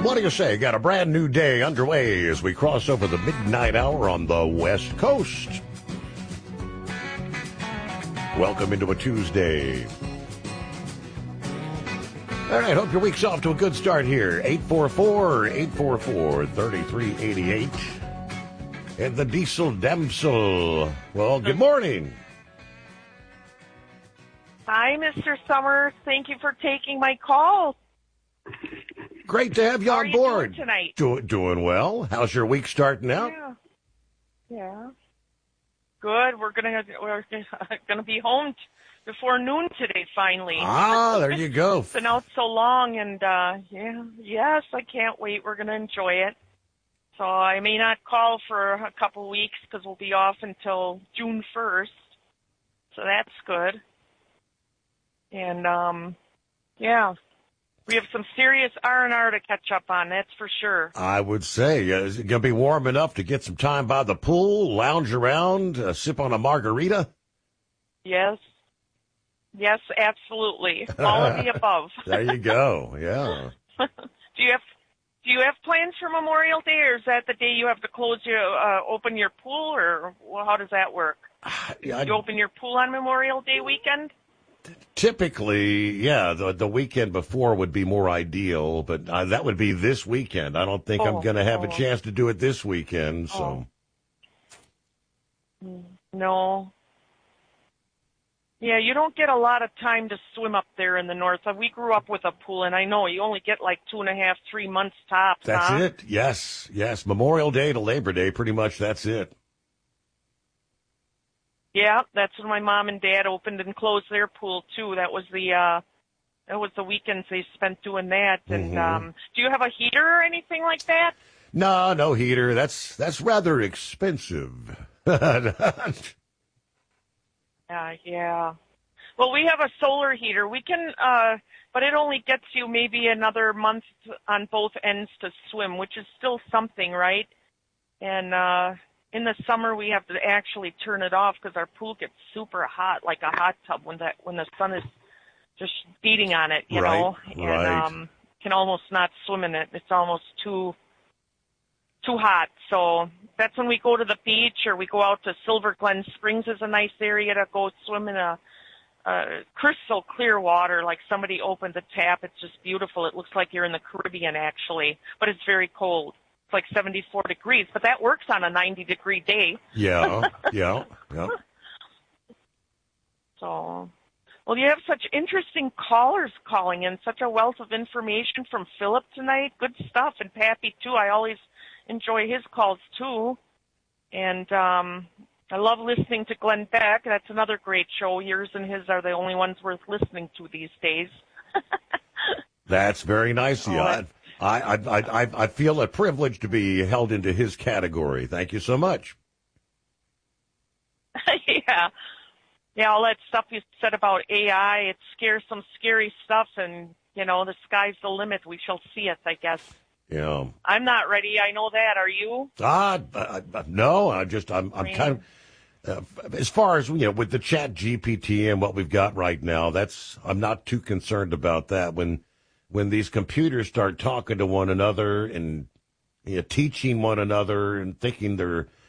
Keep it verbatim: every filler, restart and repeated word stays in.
what do you say? Got a brand new day underway as we cross over the midnight hour on the West Coast. Welcome into a Tuesday. All right, hope your week's off to a good start here. eight four four, eight four four, three three eight eight. And the Diesel Damsel. Well, good morning. Hi, Mister Summers. Thank you for taking my call. Great to have you How on are board. You doing tonight? Do, doing well. How's your week starting out? Yeah. Yeah. Good. We're gonna we're gonna be home t- before noon today. Finally. Ah, there you go. It's been out so long, and uh, yeah, yes, I can't wait. We're gonna enjoy it. So I may not call for a couple weeks because we'll be off until June first. So that's good. And um, yeah. We have some serious R and R to catch up on, that's for sure. I would say. Uh, is it going to be warm enough to get some time by the pool, lounge around, uh, sip on a margarita? Yes. Yes, absolutely. All of the above. There you go, yeah. do you have do you have plans for Memorial Day, or is that the day you have to close your, uh, open your pool, or well, how does that work? Yeah, do you open your pool on Memorial Day weekend? Typically, yeah, the the weekend before would be more ideal, but uh, that would be this weekend. I don't think oh, I'm going to have oh. a chance to do it this weekend, so. Oh. No. Yeah, you don't get a lot of time to swim up there in the north. We grew up with a pool, and I know you only get like two and a half, three months tops. That's huh? it, yes, yes. Memorial Day to Labor Day, pretty much that's it. Yeah, that's when my mom and dad opened and closed their pool too. That was the uh that was the weekends they spent doing that. And Mm-hmm. um do you have a heater or anything like that? No, no heater. That's that's rather expensive. Uh, yeah. Well, we have a solar heater. We can uh but it only gets you maybe another month on both ends to swim, which is still something, right? And uh in the summer, we have to actually turn it off because our pool gets super hot, like a hot tub, when that when the sun is just beating on it, you right, know, and right. um, can almost not swim in it. It's almost too too hot. So that's when we go to the beach, or we go out to Silver Glen Springs. Is a nice area to go swim in a, a crystal clear water, like somebody opened the tap. It's just beautiful. It looks like you're in the Caribbean, actually, but it's very cold. Like seventy-four degrees, but that works on a ninety degree day. Yeah, yeah, yeah. So, well, you have such interesting callers calling in, such a wealth of information from Philip tonight. Good stuff. And Pappy, too. I always enjoy his calls, too. And um, I love listening to Glenn Beck. That's another great show. Yours and his are the only ones worth listening to these days. That's very nice of you. Oh, I, I, I, I feel a privilege to be held into his category. Thank you so much. yeah. Yeah, all that stuff you said about A I, it scares some scary stuff, and, you know, the sky's the limit. We shall see it, I guess. Yeah. I'm not ready. I know that. Are you? Ah, uh, no, I just, I'm, I'm kind of, uh, as far as, you know, with the Chat G P T and what we've got right now, that's, I'm not too concerned about that. When, when these computers start talking to one another and, you know, teaching one another and thinking they're